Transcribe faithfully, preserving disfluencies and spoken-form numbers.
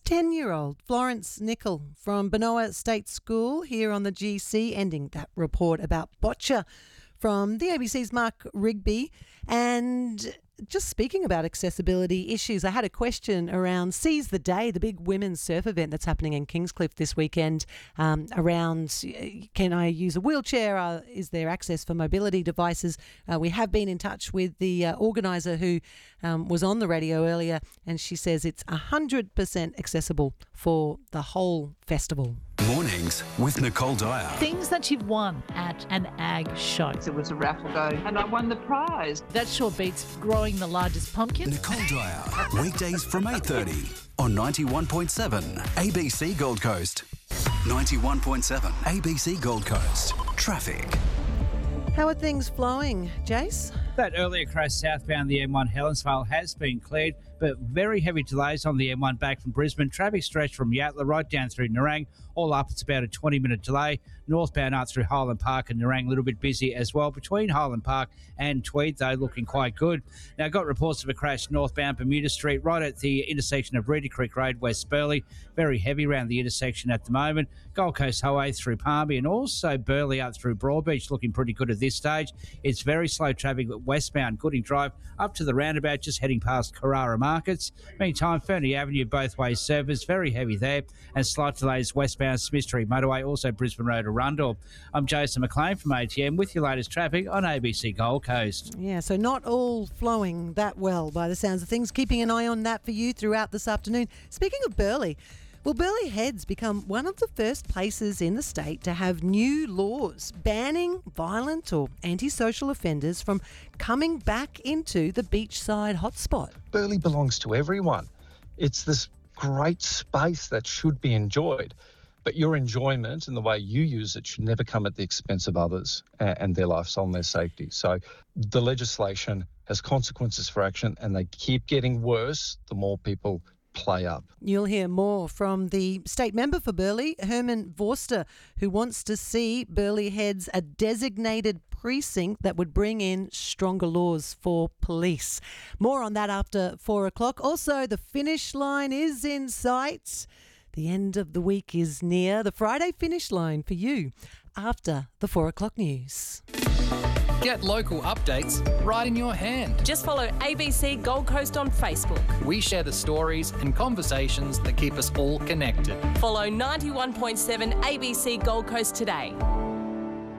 ten-year-old Florence Nicol from Benoa State School here on the G C, ending that report about boccia from the A B C's Mark Rigby. And just speaking about accessibility issues, I had a question around Seize the Day, the big women's surf event that's happening in Kingscliff this weekend, um, around can I use a wheelchair? Uh, is there access for mobility devices? Uh, we have been in touch with the uh, organiser who um, was on the radio earlier, and she says it's one hundred percent accessible for the whole festival. Mornings with Nicole Dyer. Things that you've won at an ag show. There was a raffle go and I won the prize. That sure beats growing the largest pumpkin. Nicole Dyer, weekdays from eight thirty on ninety-one point seven A B C Gold Coast. ninety-one point seven A B C Gold Coast. Traffic. How are things flowing, Jace? That earlier crash southbound the M one Helensvale has been cleared, but very heavy delays on the M one back from Brisbane. Traffic stretched from Yatala right down through Nerang. All up, it's about a twenty-minute delay. Northbound up through Highland Park and Nerang, a little bit busy as well. Between Highland Park and Tweed, though, looking quite good. Now, got reports of a crash northbound Bermuda Street, right at the intersection of Reedy Creek Road, West Burleigh. Very heavy around the intersection at the moment. Gold Coast Highway through Palmy and also Burleigh up through Broadbeach, looking pretty good at this stage. It's very slow traffic westbound Gooding Drive up to the roundabout, just heading past Carrara Markets. Meantime, Fernie Avenue both ways service, very heavy there, and slight delays westbound Smith Street Motorway, also Brisbane Road Arundel. I'm Jason McLean from A T M with your latest traffic on A B C Gold Coast. Yeah, so not all flowing that well by the sounds of things. Keeping an eye on that for you throughout this afternoon. Speaking of Burleigh, will Burleigh Heads become one of the first places in the state to have new laws banning violent or antisocial offenders from coming back into the beachside hotspot? Burleigh belongs to everyone. It's this great space that should be enjoyed, but your enjoyment and the way you use it should never come at the expense of others and their lifestyle and their safety. So the legislation has consequences for action, and they keep getting worse the more people play up. You'll hear more from the state member for Burleigh, Herman Vorster, who wants to see Burleigh Heads a designated precinct that would bring in stronger laws for police. More on that after four o'clock. Also, the finish line is in sight. The end of the week is near. The Friday finish line for you after the four o'clock news. Get local updates right in your hand. Just follow A B C Gold Coast on Facebook. We share the stories and conversations that keep us all connected. Follow ninety-one point seven A B C Gold Coast today.